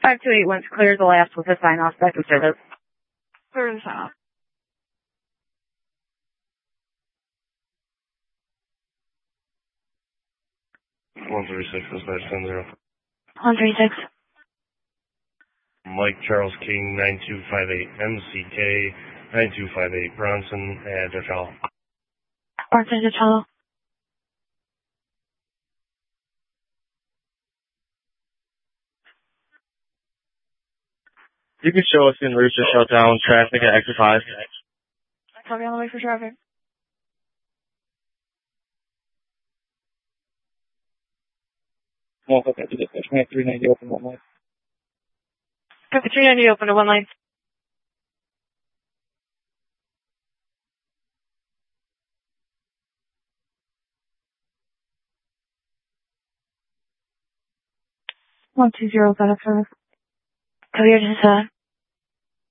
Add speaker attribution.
Speaker 1: 528 once clear the last with a sign off back in service.
Speaker 2: Clear the sign off.
Speaker 3: One 36, dispatch 10-0.
Speaker 1: 136.
Speaker 3: Mike Charles King, 9258 MCK, 9258 Bronson, and Dachal.
Speaker 1: Bronson Dachal.
Speaker 4: You can show us in route to shut down traffic at exit 5.
Speaker 2: Copy on the way for traffic.
Speaker 4: Well, okay, to dispatch. 390 open 1 lane.
Speaker 2: Copy 390 open to 1 lane.
Speaker 1: One 2 0 out of service. Clear to